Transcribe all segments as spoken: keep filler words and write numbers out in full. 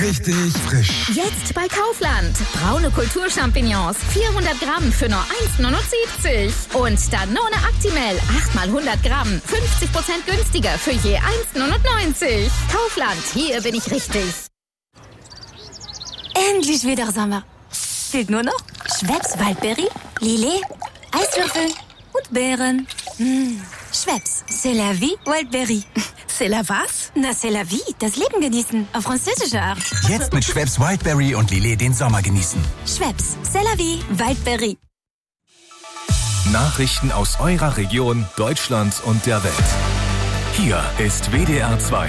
Richtig frisch. Jetzt bei Kaufland. Braune Kulturchampignons. vierhundert Gramm für nur eins Komma neunundsiebzig. Und Danone Actimel. acht mal hundert Gramm. fünfzig Prozent günstiger für je eins Komma neunundneunzig. Kaufland, hier bin ich richtig. Endlich wieder Sommer. Fehlt nur noch Schweppes Waldberry, Lillet, Eiswürfel und Beeren. Mmh. Schweppes, c'est la vie, Wildberry. C'est la was? Na, c'est la vie, das Leben genießen, auf französische Art. Jetzt mit Schweppes Wildberry und Lillet den Sommer genießen. Schweppes, c'est la vie, Wildberry. Nachrichten aus eurer Region, Deutschland und der Welt. Hier ist W D R zwei.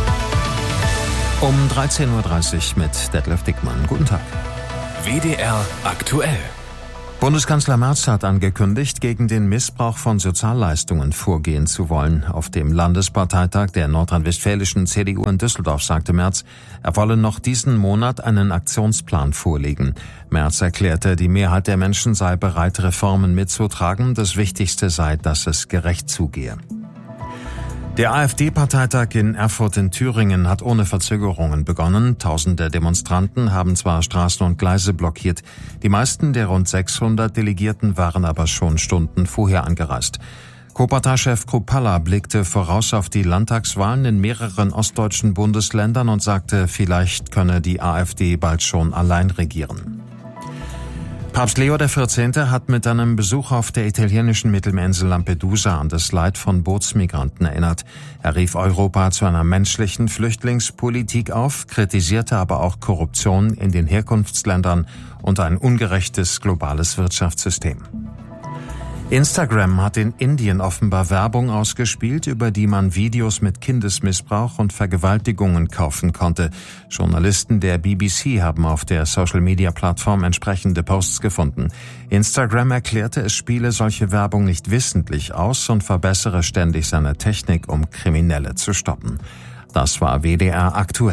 Um dreizehn Uhr dreißig mit Detlef Dickmann. Guten Tag. W D R aktuell. Bundeskanzler Merz hat angekündigt, gegen den Missbrauch von Sozialleistungen vorgehen zu wollen. Auf dem Landesparteitag der nordrhein-westfälischen C D U in Düsseldorf sagte Merz, er wolle noch diesen Monat einen Aktionsplan vorlegen. Merz erklärte, die Mehrheit der Menschen sei bereit, Reformen mitzutragen. Das Wichtigste sei, dass es gerecht zugehe. Der AfD-Parteitag in Erfurt in Thüringen hat ohne Verzögerungen begonnen. Tausende Demonstranten haben zwar Straßen und Gleise blockiert. Die meisten der rund sechshundert Delegierten waren aber schon Stunden vorher angereist. Co-Parteichef Kruppalla blickte voraus auf die Landtagswahlen in mehreren ostdeutschen Bundesländern und sagte, vielleicht könne die AfD bald schon allein regieren. Papst Leo der vierzehnte hat mit einem Besuch auf der italienischen Mittelmeerinsel Lampedusa an das Leid von Bootsmigranten erinnert. Er rief Europa zu einer menschlichen Flüchtlingspolitik auf, kritisierte aber auch Korruption in den Herkunftsländern und ein ungerechtes globales Wirtschaftssystem. Instagram hat in Indien offenbar Werbung ausgespielt, über die man Videos mit Kindesmissbrauch und Vergewaltigungen kaufen konnte. Journalisten der B B C haben auf der Social-Media-Plattform entsprechende Posts gefunden. Instagram erklärte, es spiele solche Werbung nicht wissentlich aus und verbessere ständig seine Technik, um Kriminelle zu stoppen. Das war W D R aktuell.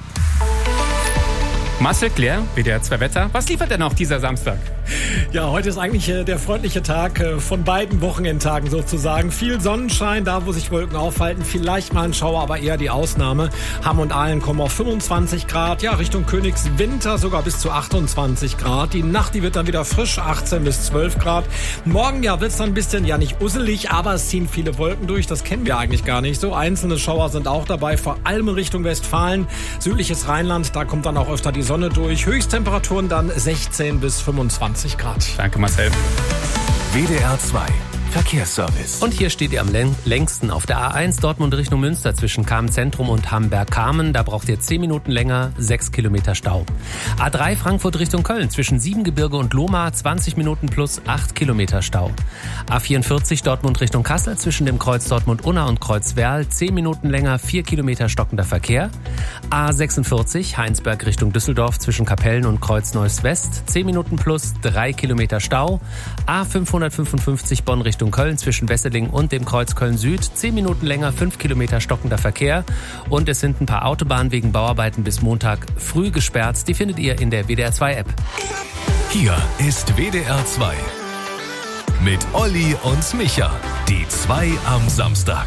Marcel Claire, W D R zwei Wetter. Was liefert denn auch dieser Samstag? Ja, heute ist eigentlich äh, der freundliche Tag äh, von beiden Wochenendtagen sozusagen. Viel Sonnenschein, da wo sich Wolken aufhalten. Vielleicht mal ein Schauer, aber eher die Ausnahme. Hamm und Aalen kommen auf fünfundzwanzig Grad. Ja, Richtung Königswinter sogar bis zu achtundzwanzig Grad. Die Nacht, die wird dann wieder frisch, achtzehn bis zwölf Grad. Morgen ja wird's dann ein bisschen, ja nicht usselig, aber es ziehen viele Wolken durch. Das kennen wir eigentlich gar nicht so. Einzelne Schauer sind auch dabei, vor allem in Richtung Westfalen. Südliches Rheinland, da kommt dann auch öfter die Sonne durch. Höchsttemperaturen dann sechzehn bis fünfundzwanzig Grad. Danke, Marcel. W D R zwei Verkehrsservice. Und hier steht ihr am längsten auf der A eins Dortmund Richtung Münster zwischen Kamen-Zentrum und Hamberg-Kamen. Da braucht ihr zehn Minuten länger, sechs Kilometer Stau. A drei Frankfurt Richtung Köln zwischen Siebengebirge und Lohmar, zwanzig Minuten plus acht Kilometer Stau. A vierundvierzig Dortmund Richtung Kassel zwischen dem Kreuz Dortmund-Unna und Kreuz Werl, zehn Minuten länger, vier Kilometer stockender Verkehr. A sechsundvierzig Heinsberg Richtung Düsseldorf zwischen Kapellen und Kreuz Neuss West, zehn Minuten plus, drei Kilometer Stau. A fünfhundertfünfundfünfzig Bonn Richtung Köln zwischen Wesseling und dem Kreuz Köln Süd, zehn Minuten länger, fünf Kilometer stockender Verkehr. Und es sind ein paar Autobahnen wegen Bauarbeiten bis Montag früh gesperrt. Die findet ihr in der W D R zwei App. Hier ist W D R zwei. Mit Olli und Micha. Die zwei am Samstag.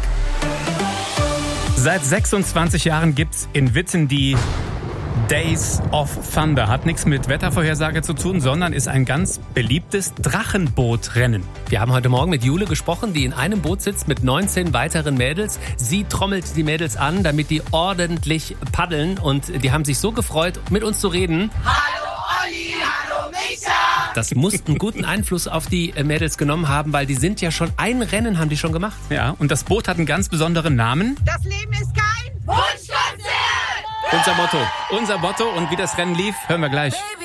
Seit sechsundzwanzig Jahren gibt's in Witten die Days of Thunder. Hat nichts mit Wettervorhersage zu tun, sondern ist ein ganz beliebtes Drachenbootrennen. Wir haben heute Morgen mit Jule gesprochen, die in einem Boot sitzt mit neunzehn weiteren Mädels. Sie trommelt die Mädels an, damit die ordentlich paddeln. Und die haben sich so gefreut, mit uns zu reden. Hallo Olli, hallo Micha! Das muss einen guten Einfluss auf die Mädels genommen haben, weil die sind ja schon, ein Rennen haben die schon gemacht. Ja, und das Boot hat einen ganz besonderen Namen. Das Leben ist kein Wunschkonzert! Unser Motto. Unser Motto und wie das Rennen lief, hören wir gleich. Baby.